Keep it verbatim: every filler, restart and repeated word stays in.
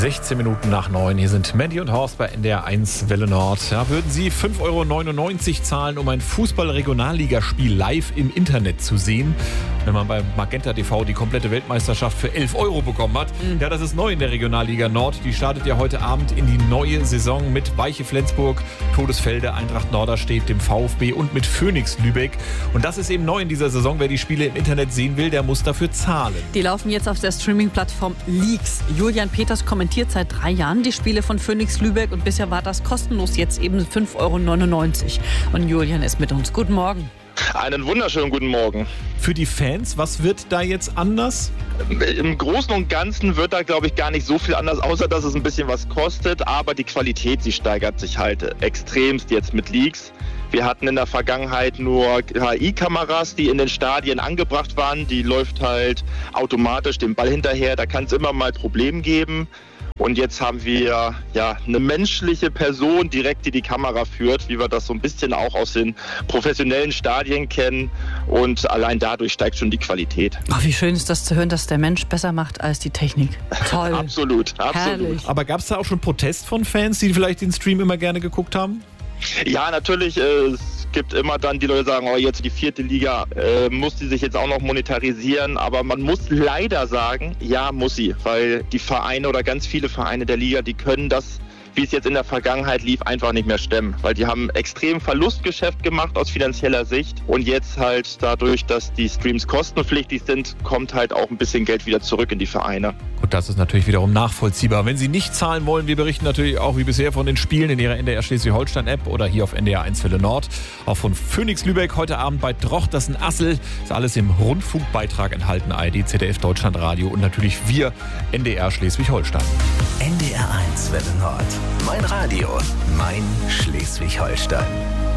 sechzehn Minuten nach neun. Hier sind Mandy und Horst bei N D R eins Welle Nord. Ja, würden Sie fünf Euro neunundneunzig zahlen, um ein Fußball-Regionalligaspiel live im Internet zu sehen? Wenn man bei Magenta T V die komplette Weltmeisterschaft für elf Euro bekommen hat. Mhm. Ja, das ist neu in der Regionalliga Nord. Die startet ja heute Abend in die neue Saison mit Weiche Flensburg, Todesfelde, Eintracht Norderstedt, dem VfB und mit Phoenix Lübeck. Und das ist eben neu in dieser Saison. Wer die Spiele im Internet sehen will, der muss dafür zahlen. Die laufen jetzt auf der Streaming-Plattform Leaks. Julian Peters kommentiert seit drei Jahren die Spiele von Phoenix Lübeck und bisher war das kostenlos, jetzt eben fünf Euro neunundneunzig. Und Julian ist mit uns. Guten Morgen. Einen wunderschönen guten Morgen. Für die Fans, was wird da jetzt anders? Im Großen und Ganzen wird da, glaube ich, gar nicht so viel anders, außer dass es ein bisschen was kostet. Aber die Qualität, sie steigert sich halt extremst jetzt mit Leaks. Wir hatten in der Vergangenheit nur H I-Kameras, die in den Stadien angebracht waren. Die läuft halt automatisch dem Ball hinterher. Da kann es immer mal Probleme geben. Und jetzt haben wir ja eine menschliche Person direkt, die die Kamera führt, wie wir das so ein bisschen auch aus den professionellen Stadien kennen. Und allein dadurch steigt schon die Qualität. Ach, wie schön ist das zu hören, dass der Mensch besser macht als die Technik. Toll. Absolut, absolut. Herrlich. Aber gab es da auch schon Protest von Fans, die vielleicht den Stream immer gerne geguckt haben? Ja, natürlich. Äh, es gibt immer dann die Leute, die sagen, oh, jetzt die vierte Liga, äh, muss die sich jetzt auch noch monetarisieren. Aber man muss leider sagen, ja, muss sie. Weil die Vereine oder ganz viele Vereine der Liga, die können das, wie es jetzt in der Vergangenheit lief, einfach nicht mehr stemmen. Weil die haben extrem Verlustgeschäft gemacht aus finanzieller Sicht. Und jetzt halt dadurch, dass die Streams kostenpflichtig sind, kommt halt auch ein bisschen Geld wieder zurück in die Vereine. Und das ist natürlich wiederum nachvollziehbar. Wenn Sie nicht zahlen wollen, wir berichten natürlich auch wie bisher von den Spielen in Ihrer N D R Schleswig-Holstein-App oder hier auf N D R eins Welle Nord. Auch von Phoenix Lübeck heute Abend bei Drochtersen-Assel. Ist alles im Rundfunkbeitrag enthalten. A R D, Z D F, Deutschlandradio und natürlich wir, N D R Schleswig-Holstein. N D R eins Welle Nord. Mein Radio, mein Schleswig-Holstein.